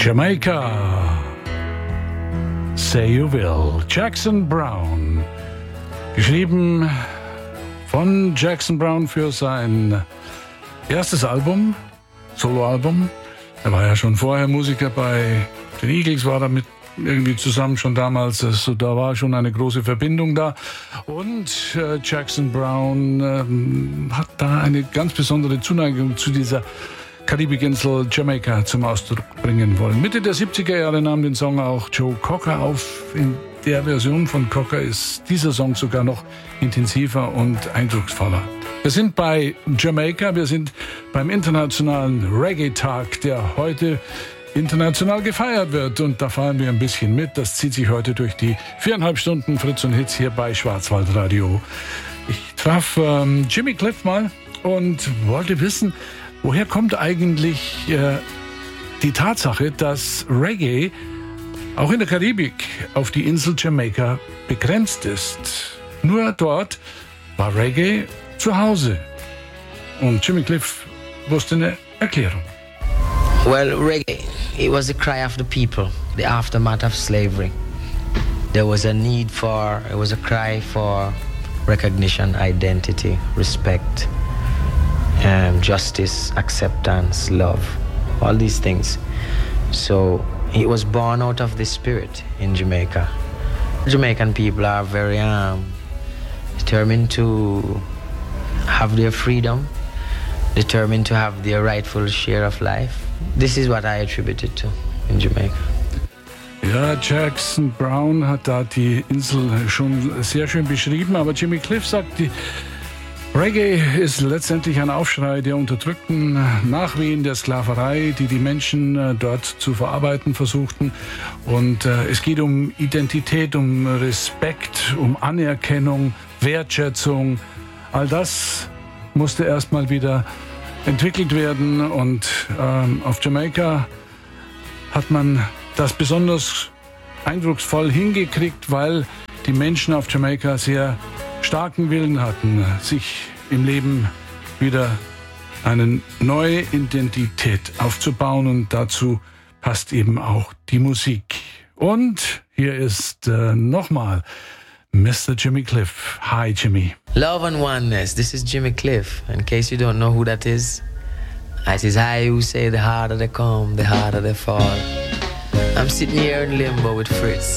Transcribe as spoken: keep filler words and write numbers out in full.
Jamaica, Say You Will, Jackson Browne, geschrieben von Jackson Browne für sein erstes Album, Soloalbum. Er war ja schon vorher Musiker bei den Eagles, war damit irgendwie zusammen schon damals, also da war schon eine große Verbindung da. Und äh, Jackson Browne ähm, hat da eine ganz besondere Zuneigung zu dieser Karibikinsel Jamaika zum Ausdruck bringen wollen. Mitte der siebziger Jahre nahm den Song auch Joe Cocker auf. In der Version von Cocker ist dieser Song sogar noch intensiver und eindrucksvoller. Wir sind bei Jamaika, wir sind beim internationalen Reggae-Tag, der heute international gefeiert wird. Und da fahren wir ein bisschen mit. Das zieht sich heute durch die viereinhalb Stunden Fritz und Hits hier bei Schwarzwaldradio. Ich traf ähm, Jimmy Cliff mal und wollte wissen, woher kommt eigentlich äh, die Tatsache, dass Reggae auch in der Karibik auf die Insel Jamaika begrenzt ist. Nur dort war Reggae zu Hause. Und Jimmy Cliff wusste eine Erklärung. Well, reggae, it was the cry of the people, the aftermath of slavery. There was a need for, it was a cry for recognition, identity, respect, um, justice, acceptance, love, all these things. So it was born out of this spirit in Jamaica. Jamaican people are very um, determined to have their freedom, determined to have their rightful share of life. This is what I attribute it to in Jamaica. Ja, Jackson Browne hat da die Insel schon sehr schön beschrieben, aber Jimmy Cliff sagt, die Reggae ist letztendlich ein Aufschrei der unterdrückten Nachwehen der Sklaverei, die die Menschen dort zu verarbeiten versuchten. Und äh, es geht um Identität, um Respekt, um Anerkennung, Wertschätzung. All das musste erstmal wieder entwickelt werden. Und ähm, auf Jamaika hat man das besonders eindrucksvoll hingekriegt, weil die Menschen auf Jamaika sehr starken Willen hatten, sich im Leben wieder eine neue Identität aufzubauen, und dazu passt eben auch die Musik. Und hier ist äh, nochmal Mister Jimmy Cliff. Hi, Jimmy. Love and oneness. This is Jimmy Cliff. In case you don't know who that is, it is I who say the harder they come, the harder they fall. I'm sitting here in limbo with Fritz.